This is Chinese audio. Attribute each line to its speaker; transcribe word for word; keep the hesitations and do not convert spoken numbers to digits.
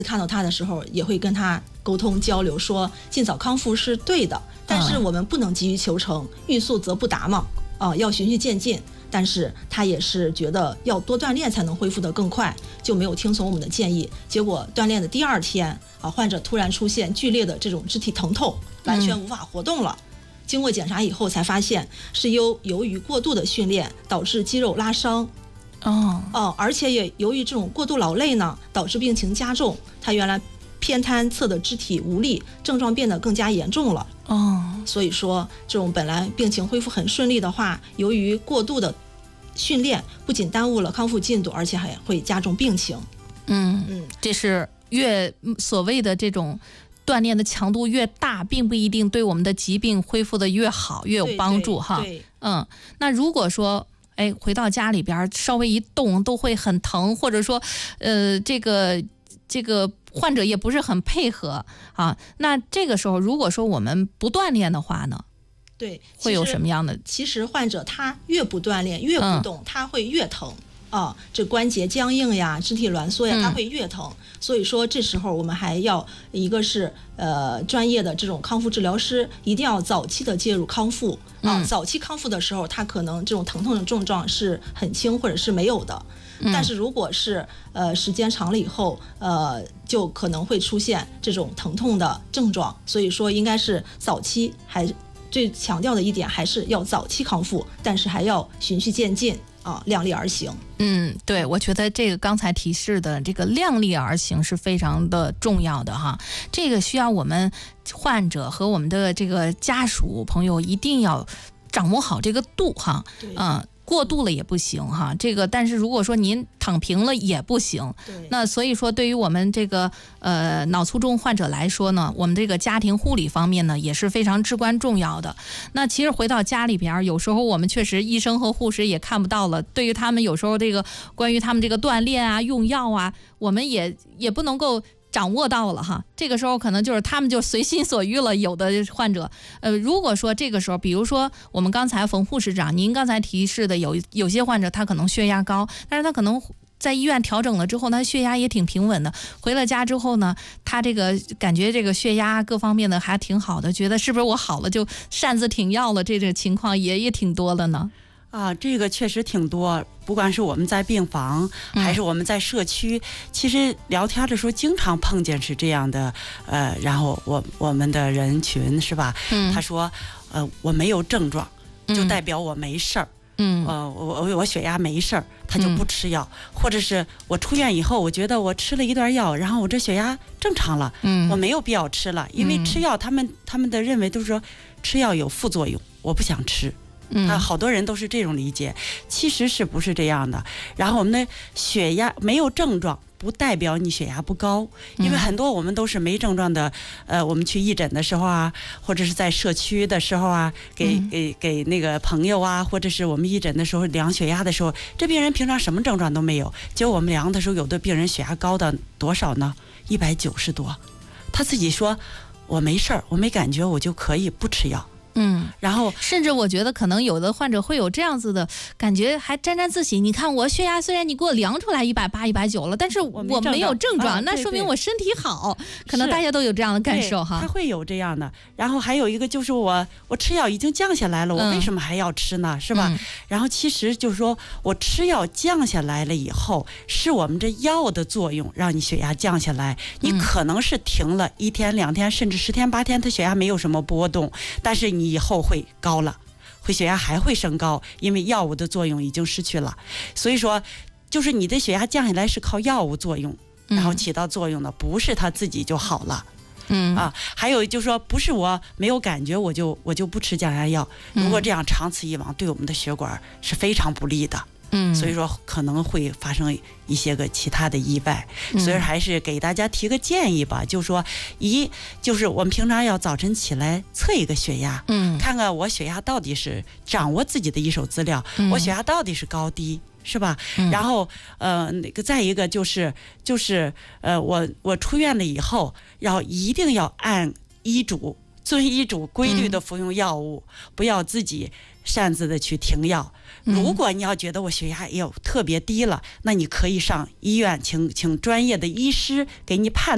Speaker 1: 看到他的时候也会跟他沟通交流，说尽早康复是对的，但是我们不能急于求成，欲速则不达嘛，啊、呃，要循序渐进。但是他也是觉得要多锻炼才能恢复得更快，就没有听从我们的建议。结果锻炼的第二天啊，患者突然出现剧烈的这种肢体疼痛，完全无法活动了。嗯、经过检查以后才发现是由由于过度的训练导致肌肉拉伤。
Speaker 2: 哦
Speaker 1: 哦，而且也由于这种过度劳累呢，导致病情加重。他原来偏瘫侧的肢体无力，症状变得更加严重了。
Speaker 2: 哦，
Speaker 1: 所以说这种本来病情恢复很顺利的话，由于过度的训练，不仅耽误了康复进度，而且还会加重病情。
Speaker 2: 嗯嗯，这是越所谓的这种锻炼的强度越大，并不一定对我们的疾病恢复的越好越有帮助哈。
Speaker 1: 对，
Speaker 2: 嗯，那如果说哎，回到家里边稍微一动都会很疼，或者说，呃，这个这个患者也不是很配合啊。那这个时候，如果说我们不锻炼的话呢，
Speaker 1: 对，
Speaker 2: 会有什么样的？
Speaker 1: 其实患者他越不锻炼，越不动，嗯、他会越疼啊，这关节僵硬呀，肢体挛缩呀，他会越疼。嗯、所以说，这时候我们还要一个是呃专业的这种康复治疗师，一定要早期的介入康复。啊，早期康复的时候，他可能这种疼痛的症状是很轻或者是没有的，嗯、但是如果是呃时间长了以后，呃就可能会出现这种疼痛的症状。所以说，应该是早期还最强调的一点还是要早期康复，但是还要循序渐进啊，量力而行。
Speaker 2: 嗯，对，我觉得这个刚才提示的这个量力而行是非常的重要的哈，这个需要我们患者和我们的这个家属朋友一定要掌握好这个度哈，嗯。过度了也不行哈，这个但是如果说您躺平了也不行，那所以说对于我们这个呃脑卒中患者来说呢，我们这个家庭护理方面呢也是非常至关重要的。那其实回到家里边，有时候我们确实医生和护士也看不到了，对于他们有时候这个关于他们这个锻炼啊、用药啊，我们也也不能够掌握到了哈，这个时候可能就是他们就随心所欲了。有的患者，呃，如果说这个时候，比如说我们刚才冯护士长，您刚才提示的有有些患者他可能血压高，但是他可能在医院调整了之后，他血压也挺平稳的。回了家之后呢，他这个感觉这个血压各方面的还挺好的，觉得是不是我好了就擅自停药了？这个情况也也挺多的呢。
Speaker 3: 啊，这个确实挺多，不管是我们在病房还是我们在社区，嗯、其实聊天的时候经常碰见是这样的，呃，然后我我们的人群是吧？嗯，他说，呃，我没有症状，就代表我没事儿。嗯，呃，我我我血压没事儿，他就不吃药，嗯、或者是我出院以后，我觉得我吃了一段药，然后我这血压正常了，嗯，我没有必要吃了，因为吃药他们他们的认为都是说吃药有副作用，我不想吃。他好多人都是这种理解，其实是不是这样的？然后我们的血压没有症状，不代表你血压不高，因为很多我们都是没症状的，呃，我们去义诊的时候啊，或者是在社区的时候啊，给给给那个朋友啊，或者是我们义诊的时候量血压的时候，这病人平常什么症状都没有，结果我们量的时候，有的病人血压高的多少呢？一百九十多，他自己说我没事儿，我没感觉，我就可以不吃药。
Speaker 2: 嗯，
Speaker 3: 然后
Speaker 2: 甚至我觉得可能有的患者会有这样子的感觉，还沾沾自喜。你看我血压虽然你给我量出来一百八、一百九了，但是我没有症状，啊、那说明我身体好。可能大家都有这样的感受哈。
Speaker 3: 他会有这样的。然后还有一个就是我我吃药已经降下来了，我为什么还要吃呢？嗯、是吧？嗯、然后其实就是说我吃药降下来了以后，是我们这药的作用让你血压降下来。你可能是停了一天、两天，甚至十天、八天，他血压没有什么波动，但是你。你以后会高了，会血压还会升高，因为药物的作用已经失去了。所以说，就是你的血压降下来是靠药物作用，然后起到作用的，不是他自己就好了。嗯啊，还有就是说，不是我没有感觉我就我就不吃降压药，如果这样长此以往，对我们的血管是非常不利的。嗯，所以说可能会发生一些个其他的意外，所以还是给大家提个建议吧，就是说一就是我们平常要早晨起来测一个血压，嗯，看看我血压到底是掌握自己的一手资料，我血压到底是高低。是吧？然后呃，那个再一个就是就是呃，我我出院了以后，要一定要按医嘱。遵医嘱规律的服用药物，嗯、不要自己擅自的去停药。如果你要觉得我血压有特别低了，那你可以上医院请请专业的医师给你判